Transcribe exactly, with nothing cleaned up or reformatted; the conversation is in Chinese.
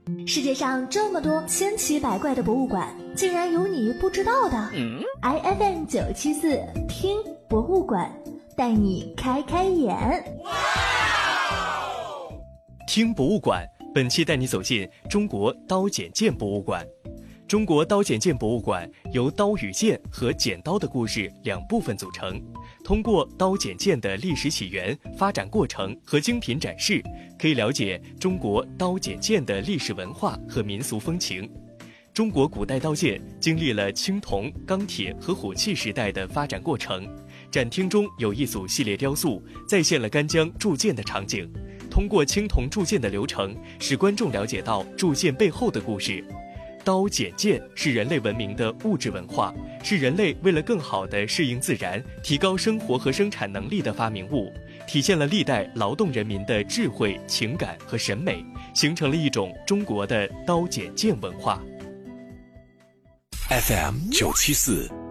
世界上这么多千奇百怪的博物馆，竟然有你不知道的。嗯、I F M 九七四听博物馆，带你开开眼。 听博物馆，本期带你走进中国刀剪剑博物馆。中国刀剪剑博物馆由刀与剑和剪刀的故事两部分组成，通过刀剪剑的历史起源、发展过程和精品展示，可以了解中国刀剪剑的历史文化和民俗风情。中国古代刀剑经历了青铜、钢铁和火器时代的发展过程。展厅中有一组系列雕塑，再现了干将铸剑的场景，通过青铜铸剑的流程，使观众了解到铸剑背后的故事。刀剪剑是人类文明的物质文化，是人类为了更好地适应自然、提高生活和生产能力的发明物，体现了历代劳动人民的智慧、情感和审美，形成了一种中国的刀剪剑文化。 F M 九七四